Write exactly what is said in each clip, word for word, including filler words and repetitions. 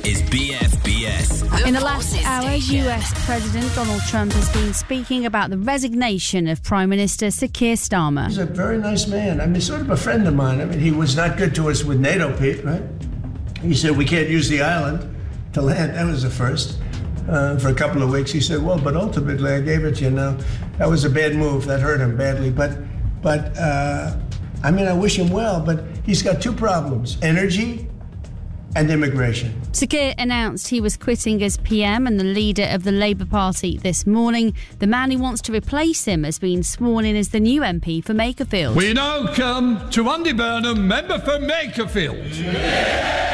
is B F B S. In the last hour, U S President Donald Trump has been speaking about the resignation of Prime Minister Sir Keir Starmer. He's a very nice man. I mean, sort of a friend of mine. I mean, he was not good to us with NATO, Pete, right? He said we can't use the island to land. That was the first. Uh, for a couple of weeks, he said, well, but ultimately I gave it to you. Now, that was a bad move. That hurt him badly. But, but uh, I mean, I wish him well, but he's got two problems, energy and immigration. Sir Keir announced he was quitting as P M and the leader of the Labour Party this morning. The man who wants to replace him has been sworn in as the new M P for Makerfield. We now come to Andy Burnham, member for Makerfield. Yeah.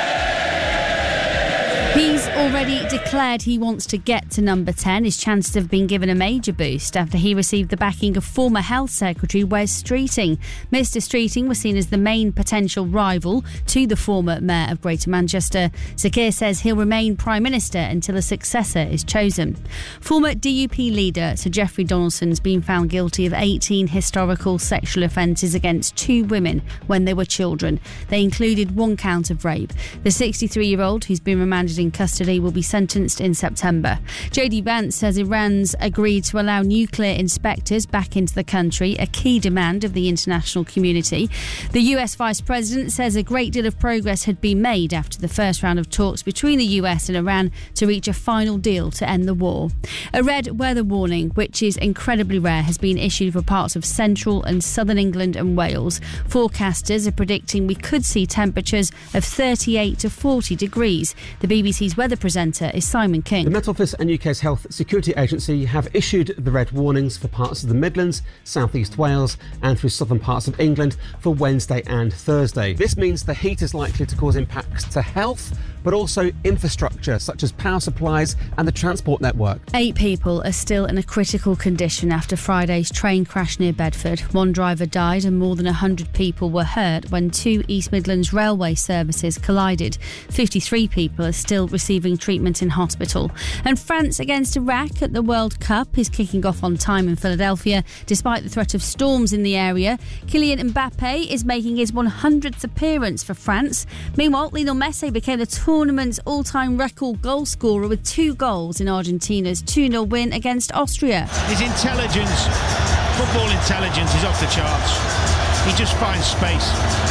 He's already declared he wants to get to number ten. His chances have been given a major boost after he received the backing of former Health Secretary Wes Streeting. Mister Streeting was seen as the main potential rival to the former Mayor of Greater Manchester. Sir Keir says he'll remain Prime Minister until a successor is chosen. Former D U P leader Sir Geoffrey Donaldson's been found guilty of eighteen historical sexual offences against two women when they were children. They included one count of rape. The sixty-three-year-old, who's been remanded in custody, will be sentenced in September. J D Vance says Iran's agreed to allow nuclear inspectors back into the country, a key demand of the international community. The U S Vice President says a great deal of progress had been made after the first round of talks between the U S and Iran to reach a final deal to end the war. A red weather warning, which is incredibly rare, has been issued for parts of central and southern England and Wales. Forecasters are predicting we could see temperatures of thirty-eight to forty degrees. The B B C's weather presenter is Simon King. The Met Office and U K's Health Security Agency have issued the red warnings for parts of the Midlands, South East Wales and through southern parts of England for Wednesday and Thursday. This means the heat is likely to cause impacts to health, but also infrastructure such as power supplies and the transport network. Eight people are still in a critical condition after Friday's train crash near Bedford. One driver died and more than one hundred people were hurt when two East Midlands railway services collided. fifty-three people are still receiving treatment in hospital. And France against Iraq at the World Cup is kicking off on time in Philadelphia despite the threat of storms in the area. Kylian Mbappe is making his one hundredth appearance for France. Meanwhile, Lionel Messi became the tournament's all-time record goal scorer with two goals in Argentina's two nil win against Austria. His intelligence, football intelligence, is off the charts. He just finds space.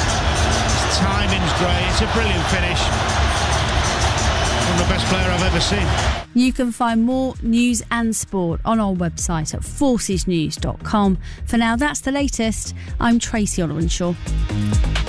His timing's great. It's a brilliant finish. One of the best player I've ever seen. You can find more news and sport on our website at forces news dot com. For now, that's the latest. I'm Tracy Olorenshaw.